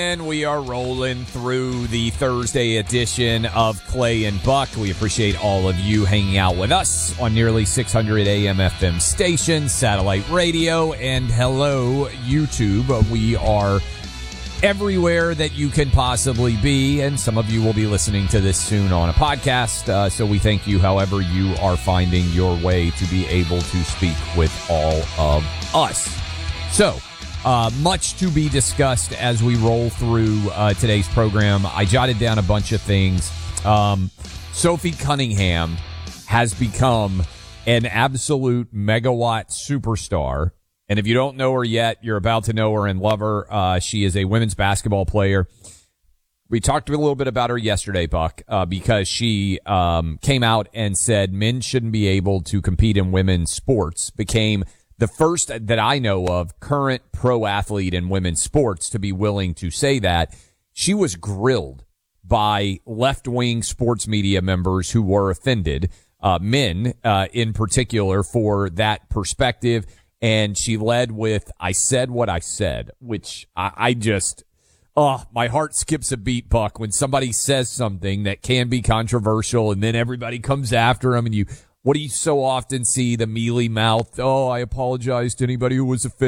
And we are rolling through the Thursday edition of Clay and Buck. We appreciate all of you hanging out with us on nearly 600 AM FM stations, satellite radio, and hello, YouTube. We are everywhere that you can possibly be, and some of you will be listening to this soon on a podcast. So we thank you however you are finding your way to be able to speak with all of us. So, much to be discussed as we roll through today's program. I jotted down a bunch of things. Sophie Cunningham has become an absolute megawatt superstar. And if you don't know her yet, you're about to know her and love her. She is a women's basketball player. We talked a little bit about her yesterday, Buck, because she came out and said men shouldn't be able to compete in women's sports, became the first that I know of current pro athlete in women's sports to be willing to say that. She was grilled by left-wing sports media members who were offended, men in particular, for that perspective. And she led with, "I said what I said," which I just, my heart skips a beat, Buck, when somebody says something that can be controversial and then everybody comes after them and what do you so often see? The mealy mouth, "Oh, I apologize to anybody who was offended."